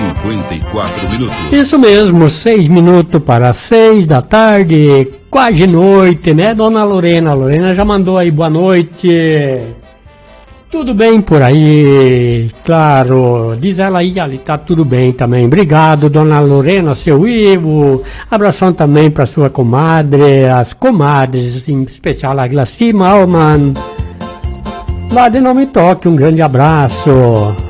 54 minutos. Isso mesmo, 6 minutos para 6 da tarde, quase noite, né, dona Lorena? A Lorena já mandou aí boa noite. Tudo bem por aí? Claro, diz ela aí, ali tá tudo bem também. Obrigado, dona Lorena, seu Ivo. Abração também para sua comadre, as comadres, em especial a Glaci Malman. Lá de Nome Toque, um grande abraço.